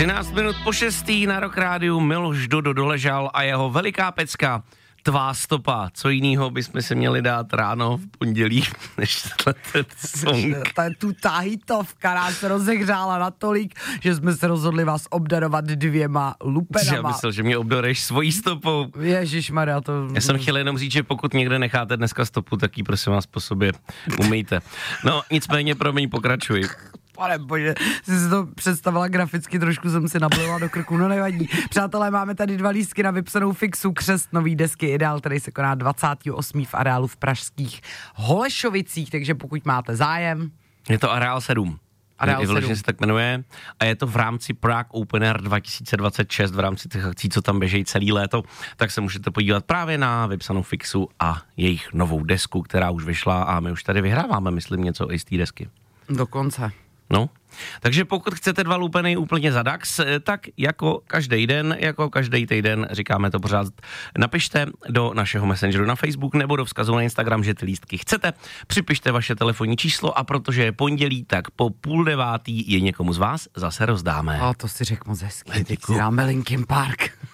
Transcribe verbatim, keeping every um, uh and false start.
třináct minut po šestý na Rock Rádiu Miloš Dodo doležal a jeho veliká pecka Tvá stopa. Co jinýho bychom se měli dát ráno v pondělí, než ten song. To je tu ta hitovka, která se rozehřála natolik, že jsme se rozhodli vás obdarovat dvěma lupenama. Já myslel, že mě obdaruješ svojí stopou. Ježišmarja, to... Já jsem chtěl jenom říct, že pokud někde necháte dneska stopu, tak ji prosím vás po sobě umýjte. No, nicméně, promiň, pokračuj. Pane bože, jsi si to představila graficky, trošku jsem si nablila do krku, no nevadí. Přátelé, máme tady dva lístky na vypsanou fixu křest nový desky Ideál, který se koná dvacátého osmého v areálu v pražských Holešovicích, takže pokud máte zájem. Je to Areál sedm. Areál sedm. se tak jmenuje a je to v rámci Prague Open Air dva tisíce dvacet šest, v rámci těch akcí, co tam běžejí celý léto, tak se můžete podívat právě na vypsanou fixu a jejich novou desku, která už vyšla a my už tady vyhráváme, myslím, něco i z té desky. Dokonce. No, takže pokud chcete dva lupeny úplně za Dax, tak jako každý den, jako každý týden, říkáme to pořád, napište do našeho messengeru na Facebook nebo do vzkazu na Instagram, že ty lístky chcete, připište vaše telefonní číslo a protože je pondělí, tak po půl devátý je někomu z vás zase rozdáme. A to si řekl moc hezky, teď si dáme Linkin Park.